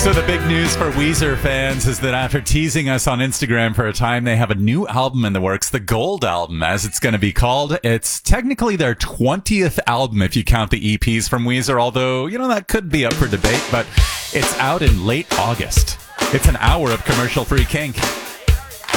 So the big news for Weezer fans is that after teasing us on Instagram for a time, they have a new album in the works, the Gold Album, as it's going to be called. It's technically their 20th album if you count the EPs from Weezer, although, that could be up for debate, but it's out in late August. It's an hour of commercial-free kink.